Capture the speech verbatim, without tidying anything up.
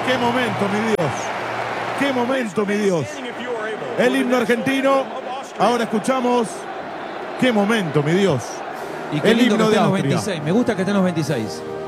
Qué momento, mi Dios. Qué momento, mi Dios. El himno argentino. Ahora escuchamos. Qué momento, mi Dios. Y qué El lindo himno que de esté en los Austria. veintiséis. Me gusta que esté en los veintiséis.